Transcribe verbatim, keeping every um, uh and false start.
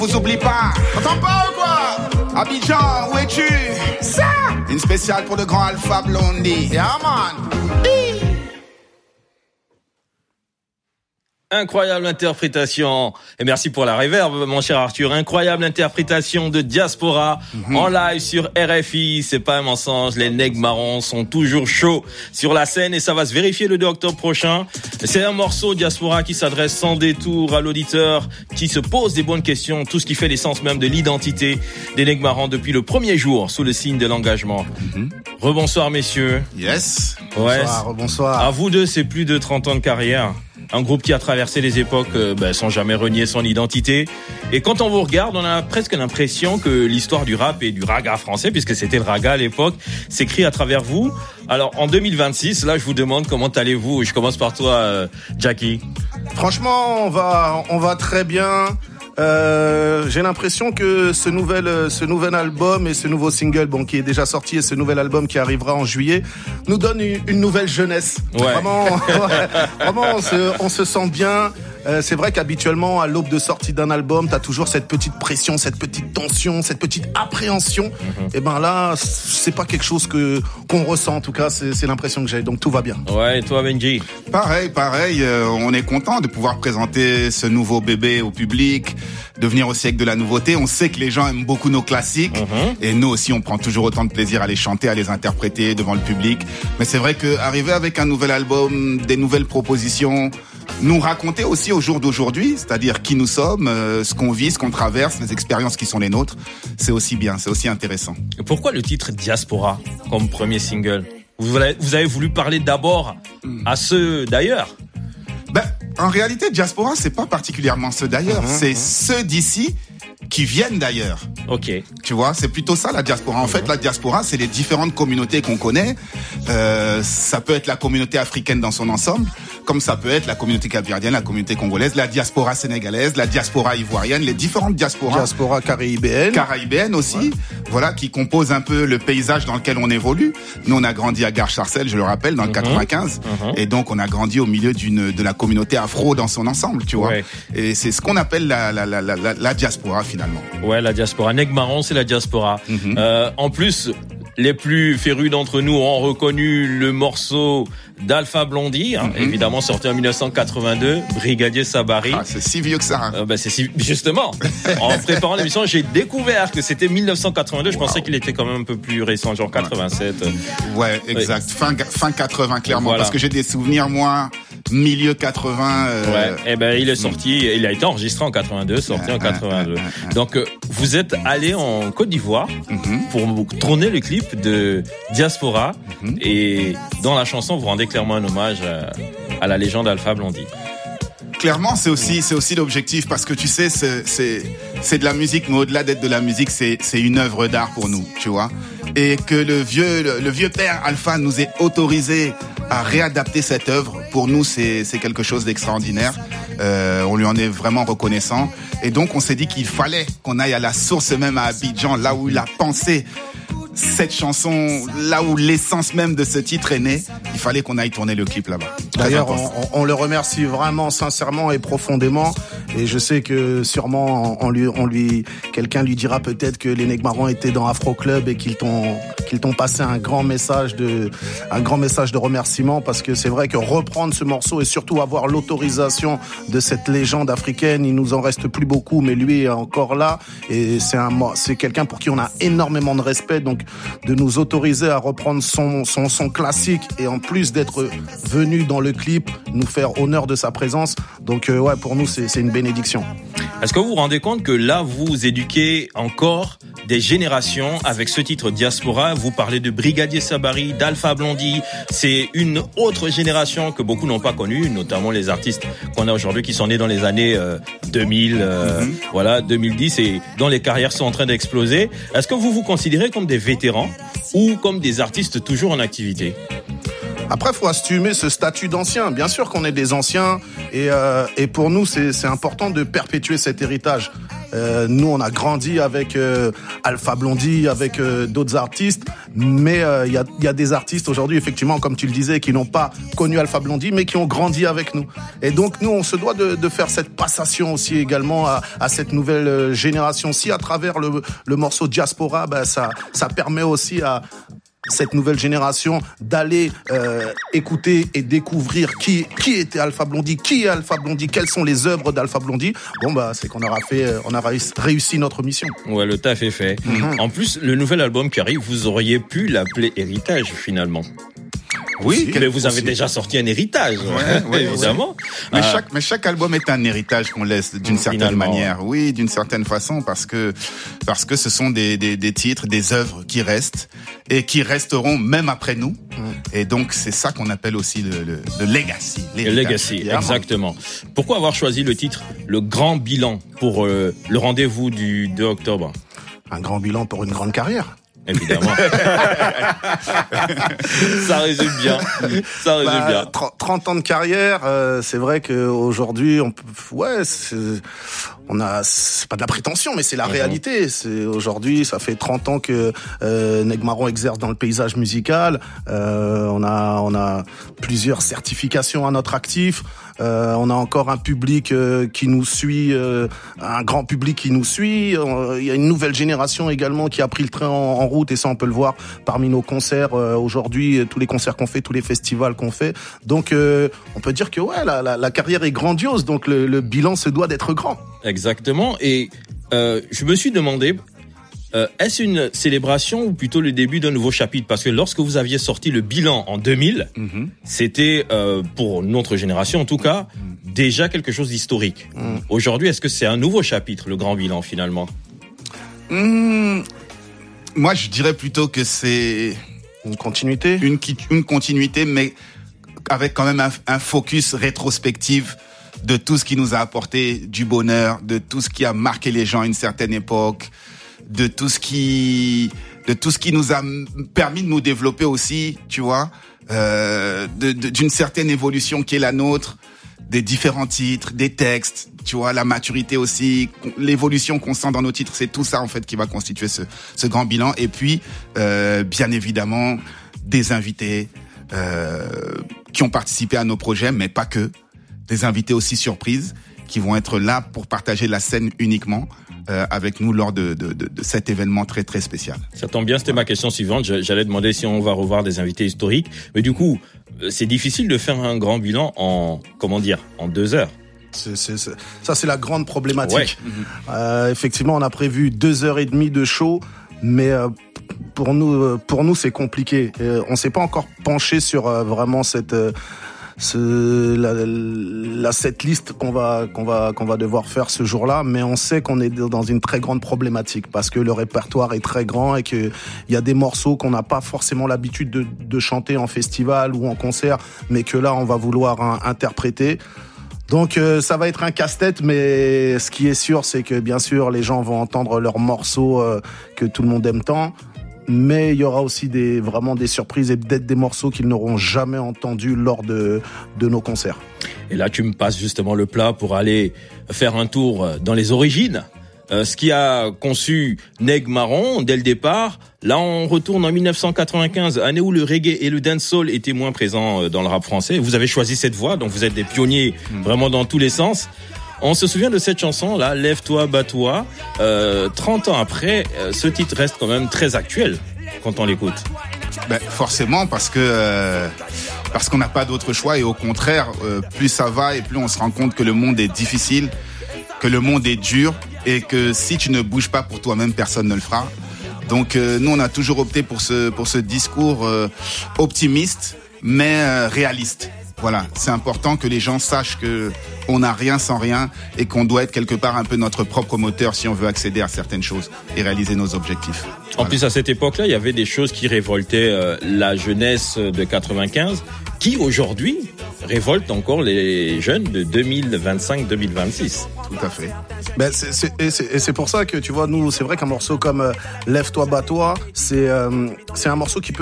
Vous oublie pas. T'entends pas ou quoi? Abidjan, où es-tu? Ça. Une spéciale pour le grand Alpha Blondy. Yeah, man. Incroyable interprétation. Et merci pour la réverb, mon cher Arthur. Incroyable interprétation de Diaspora mm-hmm. en live sur R F I. C'est pas un mensonge. Les Nègres Marrons sont toujours chauds sur la scène et ça va se vérifier le deux octobre prochain. C'est un morceau Diaspora qui s'adresse sans détour à l'auditeur, qui se pose des bonnes questions, tout ce qui fait l'essence même de l'identité des Nègres Marrons depuis le premier jour sous le signe de l'engagement. Mm-hmm. Rebonsoir, messieurs. Yes. Ouais. Bonsoir, bonsoir. À vous deux, c'est plus de trente ans de carrière. Un groupe qui a traversé les époques euh, ben, sans jamais renier son identité. Et quand on vous regarde, on a presque l'impression que l'histoire du rap et du raga français, puisque c'était le raga à l'époque, s'écrit à travers vous. Alors, en deux mille vingt-six, là, je vous demande comment allez-vous. Je commence par toi, euh, Jackie. Franchement, on va, on va très bien. Euh, j'ai l'impression que ce nouvel, ce nouvel album et ce nouveau single, bon, qui est déjà sorti, et ce nouvel album qui arrivera en juillet, nous donne une, une nouvelle jeunesse. Ouais. Vraiment, ouais, vraiment, on se, on se sent bien. Euh, c'est vrai qu'habituellement, à l'aube de sortie d'un album, t'as toujours cette petite pression, cette petite tension, cette petite appréhension. Mm-hmm. Et ben là, c'est pas quelque chose que qu'on ressent. En tout cas, c'est, c'est l'impression que j'ai. Donc tout va bien. Ouais, et toi, Benji? Pareil, pareil. Euh, on est content de pouvoir présenter ce nouveau bébé au public, de venir aussi avec de la nouveauté. On sait que les gens aiment beaucoup nos classiques, mm-hmm. et nous aussi, on prend toujours autant de plaisir à les chanter, à les interpréter devant le public. Mais c'est vrai que arriver avec un nouvel album, des nouvelles propositions, nous raconter aussi au jour d'aujourd'hui, c'est-à-dire qui nous sommes, euh, ce qu'on vit, ce qu'on traverse, les expériences qui sont les nôtres, c'est aussi bien, c'est aussi intéressant. Et pourquoi le titre Diaspora comme premier single? Vous avez, vous avez voulu parler d'abord à ceux d'ailleurs? Ben, en réalité, Diaspora, c'est pas particulièrement ceux d'ailleurs, mmh, c'est mmh. ceux d'ici qui viennent d'ailleurs. Ok. Tu vois, c'est plutôt ça la diaspora. En mmh. fait, la diaspora, c'est les différentes communautés qu'on connaît. Euh, ça peut être la communauté africaine dans son ensemble, comme ça peut être la communauté capverdienne, la communauté congolaise, la diaspora sénégalaise, la diaspora ivoirienne, les différentes diasporas. Diaspora caraïbéenne. Caraïbéenne aussi. Ouais. Voilà, qui composent un peu le paysage dans lequel on évolue. Nous, on a grandi à Gare-Sarcelles, je le rappelle, dans le mmh. quatre-vingt-quinze. Mmh. Et donc, on a grandi au milieu d'une, de la communauté afro dans son ensemble, tu vois. Ouais. Et c'est ce qu'on appelle la, la, la, la, la, la diaspora, finalement. Ouais, la diaspora. Nègres Marrons, c'est la diaspora. Mm-hmm. Euh, en plus, les plus férus d'entre nous ont reconnu le morceau d'Alpha Blondy, hein, mm-hmm. évidemment sorti en dix-neuf cent quatre-vingt-deux, Brigadier Sabari. Ah, c'est si vieux que ça. Hein. Euh, bah, c'est si, justement. En préparant l'émission, j'ai découvert que c'était dix-neuf cent quatre-vingt-deux. Je wow. pensais qu'il était quand même un peu plus récent, genre quatre-vingt-sept. Ouais, exact. Ouais. Fin, fin quatre-vingts, clairement. Voilà. Parce que j'ai des souvenirs, moi, milieu quatre-vingts. Euh... Ouais. Eh ben, il est sorti, il a été enregistré en quatre-vingt-deux, sorti ah, en quatre-vingt-deux. Ah, ah, ah. Donc, euh, vous êtes allé en Côte d'Ivoire mm-hmm. pour tourner le clip de Diaspora mm-hmm. et dans la chanson, vous rendez clairement un hommage à, à la légende Alpha Blondy. Clairement, c'est aussi, c'est aussi l'objectif parce que tu sais, c'est, c'est, c'est de la musique, mais au-delà d'être de la musique, c'est, c'est une œuvre d'art pour nous, tu vois. Et que le vieux, le, le vieux père Alpha nous ait autorisé à réadapter cette œuvre, pour nous, c'est, c'est quelque chose d'extraordinaire. Euh, on lui en est vraiment reconnaissant. Et donc, on s'est dit qu'il fallait qu'on aille à la source même à Abidjan, là où il a pensé cette chanson, là où l'essence même de ce titre est née. Il fallait qu'on aille tourner le clip là-bas. D'ailleurs, on, on le remercie vraiment sincèrement et profondément. Et je sais que sûrement, on lui, on lui, quelqu'un lui dira peut-être que les Nègres Marrons étaient dans Afro Club et qu'ils t'ont, qu'ils t'ont passé un grand message de, un grand message de remerciement, parce que c'est vrai que reprendre ce morceau et surtout avoir l'autorisation de cette légende africaine, il nous en reste plus beaucoup, mais lui est encore là et c'est un, c'est quelqu'un pour qui on a énormément de respect. Donc, de nous autoriser à reprendre son, son, son classique et en plus d'être venu dans le clip, nous faire honneur de sa présence. Donc, euh, ouais, pour nous, c'est, c'est une bénédiction. Est-ce que vous vous rendez compte que là, vous éduquez encore des générations avec ce titre Diaspora? Vous parlez de Brigadier Sabari, d'Alpha Blondy. C'est une autre génération que beaucoup n'ont pas connue, notamment les artistes qu'on a aujourd'hui qui sont nés dans les années euh, deux mille, euh, mm-hmm. voilà, deux mille dix, et dont les carrières sont en train d'exploser. Est-ce que vous vous considérez comme des vétérans ou comme des artistes toujours en activité? Après, faut assumer ce statut d'ancien. Bien sûr qu'on est des anciens et, euh, et pour nous, c'est, c'est important de perpétuer cet héritage. Euh, nous, on a grandi avec euh, Alpha Blondy, avec euh, d'autres artistes, mais il euh, y, a, y a des artistes aujourd'hui, effectivement, comme tu le disais, qui n'ont pas connu Alpha Blondy, mais qui ont grandi avec nous. Et donc, nous, on se doit de, de faire cette passation aussi également à, à cette nouvelle génération-ci à travers le, le morceau Diaspora. Ben, ça, ça permet aussi à cette nouvelle génération d'aller euh, écouter et découvrir qui qui était Alpha Blondy, qui est Alpha Blondy, quelles sont les œuvres d'Alpha Blondy. Bon bah c'est qu'on aura fait, on a réussi notre mission. Ouais, le taf est fait. Mm-hmm. En plus, le nouvel album qui arrive, vous auriez pu l'appeler Héritage finalement. Oui, aussi, mais vous avez aussi. déjà sorti un héritage, ouais, ouais, évidemment. Ouais. Mais ah. chaque, mais chaque album est un héritage qu'on laisse d'une certaine Finalement. manière. Oui, d'une certaine façon, parce que, parce que ce sont des, des, des titres, des œuvres qui restent et qui resteront même après nous. Mm. Et donc, c'est ça qu'on appelle aussi le, le, le legacy. Le legacy, exactement. Pourquoi avoir choisi le titre Le Grand Bilan pour euh, le rendez-vous du deux octobre? Un grand bilan pour une grande carrière. Évidemment. Ça résume bien. Ça résume bah, bien. trente ans de carrière, euh, c'est vrai qu'aujourd'hui, on peut, ouais, c'est, on a, c'est pas de la prétention, mais c'est la mmh. réalité. C'est, aujourd'hui, ça fait trente ans que, euh, Neg Marron exerce dans le paysage musical. Euh, on a, on a plusieurs certifications à notre actif. Euh, on a encore un public euh, qui nous suit, euh, un grand public qui nous suit. Euh, il y a une nouvelle génération également qui a pris le train en, en route, et ça on peut le voir parmi nos concerts euh, aujourd'hui, tous les concerts qu'on fait, tous les festivals qu'on fait. Donc euh, on peut dire que ouais, la, la, la carrière est grandiose, donc le, le bilan se doit d'être grand. Exactement. Et euh, je me suis demandé, Euh, est-ce une célébration ou plutôt le début d'un nouveau chapitre? Parce que lorsque vous aviez sorti le bilan en deux mille, mm-hmm. c'était, euh, pour notre génération en tout cas, mm. déjà quelque chose d'historique. Mm. Aujourd'hui, est-ce que c'est un nouveau chapitre, le grand bilan, finalement? mm. Moi, je dirais plutôt que c'est... Une continuité Une, une continuité, mais avec quand même un, un focus rétrospectif de tout ce qui nous a apporté du bonheur, de tout ce qui a marqué les gens à une certaine époque, de tout ce qui de tout ce qui nous a permis de nous développer aussi, tu vois, euh, de, de, d'une certaine évolution qui est la nôtre, des différents titres, des textes, tu vois, la maturité aussi, l'évolution qu'on sent dans nos titres, c'est tout ça en fait qui va constituer ce, ce grand bilan. Et puis, euh, bien évidemment, des invités euh, qui ont participé à nos projets, mais pas que, des invités aussi surprises qui vont être là pour partager la scène uniquement. Euh, avec nous lors de, de, de, de cet événement très très spécial. Ça tombe bien, c'était ma question suivante. J'allais demander si on va revoir des invités historiques, mais du coup, c'est difficile de faire un grand bilan en, comment dire, en deux heures. C'est, c'est, c'est, ça, c'est la grande problématique. Ouais. Euh, effectivement, on a prévu deux heures et demie de show, mais euh, pour nous, pour nous, c'est compliqué. Euh, on s'est pas encore penché sur euh, vraiment cette euh, Ce, la, la setlist qu'on va qu'on va qu'on va devoir faire ce jour-là, mais on sait qu'on est dans une très grande problématique parce que le répertoire est très grand et que il y a des morceaux qu'on n'a pas forcément l'habitude de, de chanter en festival ou en concert, mais que là on va vouloir hein, interpréter. Donc euh, ça va être un casse-tête, mais ce qui est sûr, c'est que bien sûr les gens vont entendre leurs morceaux euh, que tout le monde aime tant. Mais il y aura aussi des, vraiment des surprises et peut-être des morceaux qu'ils n'auront jamais entendus lors de, de nos concerts. Et là, tu me passes justement le plat pour aller faire un tour dans les origines. Euh, ce qui a conçu Neg Marron dès le départ. Là, on retourne en dix-neuf cent quatre-vingt-quinze, année où le reggae et le dancehall étaient moins présents dans le rap français. Vous avez choisi cette voie, donc vous êtes des pionniers mmh. vraiment dans tous les sens. On se souvient de cette chanson-là, Lève-toi, bats-toi. Euh, trente ans après, euh, ce titre reste quand même très actuel quand on l'écoute. Ben, forcément, parce que euh, parce qu'on n'a pas d'autre choix et au contraire, euh, plus ça va et plus on se rend compte que le monde est difficile, que le monde est dur et que si tu ne bouges pas pour toi-même, personne ne le fera. Donc euh, nous, on a toujours opté pour ce pour ce discours euh, optimiste mais euh, réaliste. Voilà, c'est important que les gens sachent que on n'a rien sans rien et qu'on doit être quelque part un peu notre propre moteur si on veut accéder à certaines choses et réaliser nos objectifs. En voilà. plus, à cette époque-là, il y avait des choses qui révoltaient euh, la jeunesse de quatre-vingt-quinze, qui aujourd'hui révoltent encore les jeunes de deux mille vingt-cinq deux mille vingt-six. Tout à fait. Ben c'est, c'est, et, c'est, et c'est pour ça que tu vois, nous, c'est vrai qu'un morceau comme euh, Lève-toi, bats-toi, c'est, euh, c'est un morceau qui peut